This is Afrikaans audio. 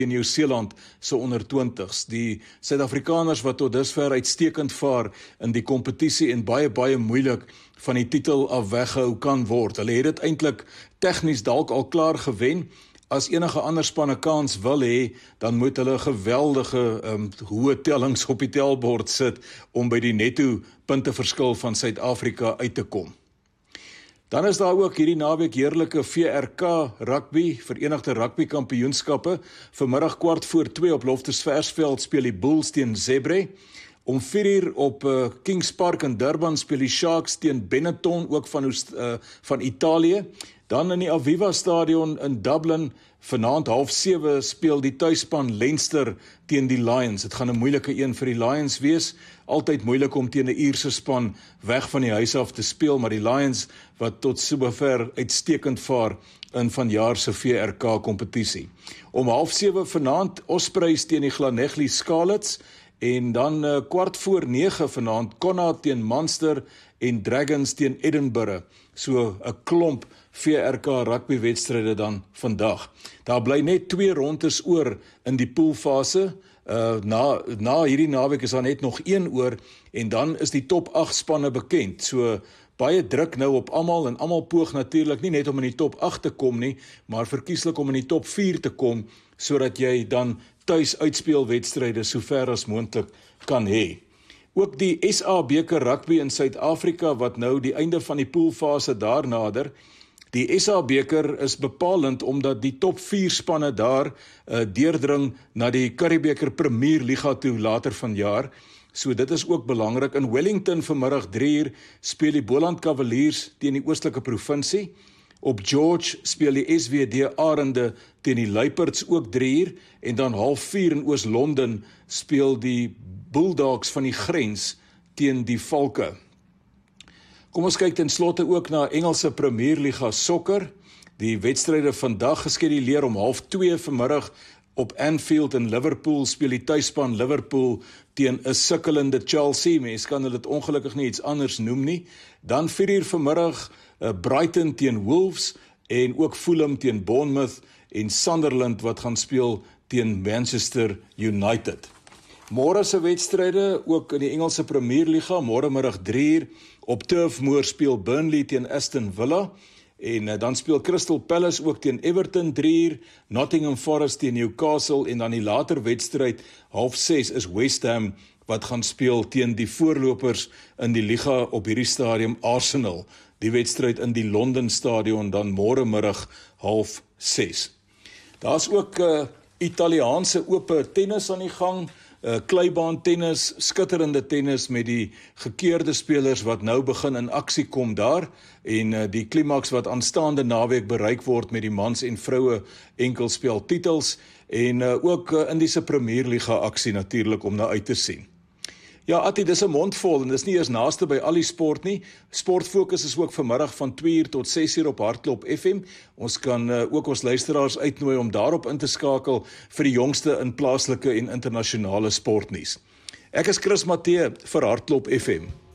in Nieu-Seeland se onder 20s. Die Suid-Afrikaners wat tot dusver uitstekend vaar in die kompetisie en baie moeilik van die titel af weggehou kan word. Hulle het dit eintlik tegnies dalk al klaar gewen. As enige ander span 'n kans wil hê, dan moet hulle geweldige hoë tellings op die telbord sit om by die netto punteverskil van Suid-Afrika uit te kom. Dan is daar ook hierdie naweek heerlike VRK rugby, Verenigde Rugby Kampioenskappe. Vanmiddag 1:15 op Loftus Versveld speel die Bulls teen Zebre. Om 4:00 op Kings Park in Durban speel die Sharks teen Benetton, ook van Italië. Dan in die Aviva Stadion in Dublin, vanaand 6:30 speel die tuisspan Leinster teen die Lions. Dit gaan 'n moeilike een vir die Lions wees. Altyd moeilik om teen 'n Ierse span weg van die huis af te speel, maar die Lions wat tot sover uitstekend vaar in vanjaar se VRK kompetisie. Om 7:30 vanaand Ospreys teen die Llanelli Scarlets. En dan 9:15 vanaand Connacht teen Munster en Dragons teen Edinburgh. So 'n klomp VRK rugbywedstryde dan vandag. Daar bly net 2 rondes oor in die poolfase. Na hierdie naweek is daar net nog 1 oor en dan is die top 8 spanne bekend. So baie druk nou op almal en almal poog natuurlik nie net om in die top 8 te kom nie, maar verkieslik om in die top 4 te kom sodat jy dan tuis uitspeelwedstryde so ver as moontlik kan hê. Ook die SA beker rugby in Suid-Afrika wat nou die einde van die poolfase daar nader. Die SA beker is bepalend omdat die top 4 spanne daar deurdring na die Curriebeeker Premier Liga toe later vanjaar. So dit is ook belangrik. In Wellington vanmiddag 3:00 speel die Boland Cavaliers teen die Oostelike Provinsie. Op George speel die SWD Arende teen die Luiperds ook 3:00 en dan 3:30 in Oos-London speel die Bulldogs van die Grens teen die Valke. Kom ons kyk ten slotte ook na Engelse Premier Liga sokker. Die wedstryde vandag geskeduleer om 2:30 vanmiddag op Anfield in Liverpool speel die tuisspan Liverpool teen 'n sukkelende Chelsea. Mens kan dit ongelukkig nie iets anders noem nie. Dan 4:00 vanmiddag Brighton teen Wolves en ook Fulham teen Bournemouth en Sunderland wat gaan speel teen Manchester United. Môre se wedstryde ook in die Engelse Premier Liga, môre middag 3:00 op Turf Moor speel Burnley teen Aston Villa en dan speel Crystal Palace ook teen Everton 3:00, Nottingham Forest teen Newcastle en dan die later wedstryd 6:30 is West Ham wat gaan speel teen die voorlopers in die liga op hierdie stadium Arsenal. Die wedstryd in die Londen Stadion dan môre middag 5:30. Daar's ook Italiaanse ope tennis aan die gang. Kleibaan tennis, skitterende tennis met die gekeerde spelers wat nou begin in aksie kom daar en die klimaks wat aanstaande naweek bereik word met die mans en vroue enkelspeltitels en ook Indiese Premier Liga aksie natuurlik om na uit te sien. Ja, Attie, dis 'n mondvol en dis nie eers naaste by al die sport nie. Sportfokus is ook vanmiddag van 2:00 tot 6:00 op Hartklop FM. Ons kan ook ons luisteraars uitnooi om daarop in te skakel vir die jongste in plaaslike en internasionale sportnuus. Ek is Chris Matthee vir Hartklop FM.